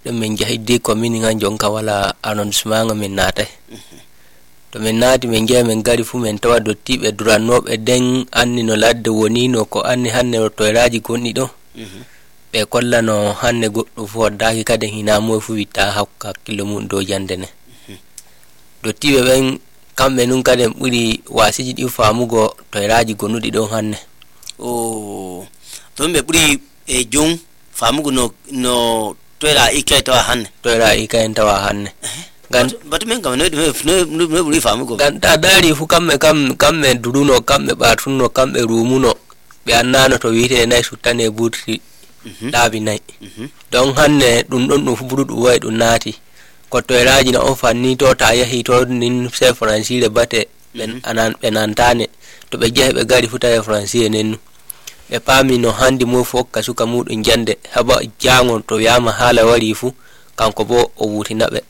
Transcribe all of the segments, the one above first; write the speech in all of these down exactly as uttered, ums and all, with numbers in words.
goddo men jahidi ko min ngan jonka wala annoncement men nata to men nati men ngiya men gari fu men tawa dottibe durannobe den anni no ladde woni no ko anni hanne to raji gonni do be kollano hanne goddo fu wadaki kade hina mo fu witta hakka kilo mun do jande ne dottibe ben kambe nun kade buri wasiji di famugo to raji gonudi do hanne o to be buri e jong famugo no no toira ika to hanne toira ika entawa hanne gan but men kam no no no buri famugo gan ta dari fu kambe kam kambe duruno kambe batunno kambe rumuno be annano to wiite nay sutane butri dabi nay don hanne dum don dum fu burudu way dum naati ko toiraji na ofanni to ta yahi to nin se francire bate ben anan benantane to be jehe be gari futa e francire nennu be pami no handi mo fokka suka mudun jande haba jangon to yama hala wari fu kanko bo o wutinabe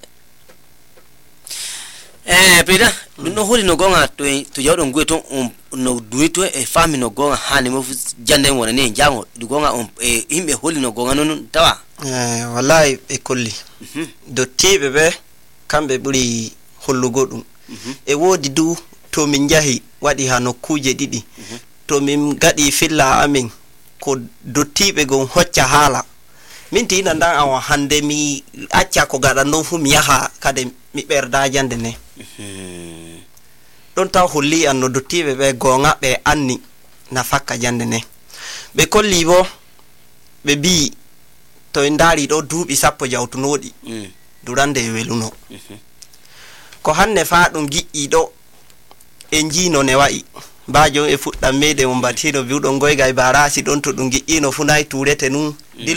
eh peda no holi no gonga to to jawdo ngweto no duito e fami no gonga hani mo jande wona ne jango du gonga on e himbe holi no gonga non tawa eh wallahi e kolli dottibe be kambe buri hollugo dum e wodi du to min jahi wadi ha nokkuje didi to min gadi filla amin ko dottibe gon hocca hala min tina ndan awa hande mi acca ko gada non fu mi yaha kade mi berda jande ne don taw holli an no dottibe be gonga be anni na fakka jande ne be kolli bo be bi to ndari do duubi sappo jawtunodi durande weluno ko hanne fa dum gi'i do e jino ne wa'i bajo e fuddam mede mo batino biudo goyga e barasi don to dum gi'ino fu nay turete nun